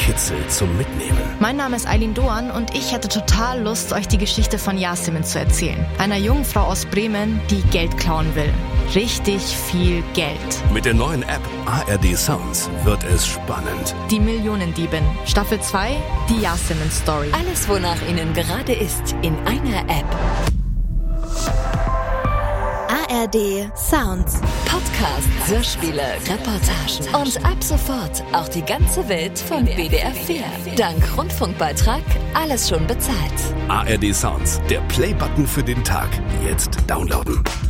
Kitzel zum Mitnehmen. Mein Name ist Eileen Doan und ich hätte total Lust, euch die Geschichte von Yasemin zu erzählen. Einer jungen Frau aus Bremen, die Geld klauen will. Richtig viel Geld. Mit der neuen App ARD Sounds wird es spannend. Die Millionendiebin. Staffel 2, die Yasemin Story. Alles, wonach Ihnen gerade ist, in einer App. ARD Sounds. Podcast, Hörspiele, Reportagen und ab sofort auch die ganze Welt von WDR 4. Dank Rundfunkbeitrag alles schon bezahlt. ARD Sounds, der Playbutton für den Tag. Jetzt downloaden.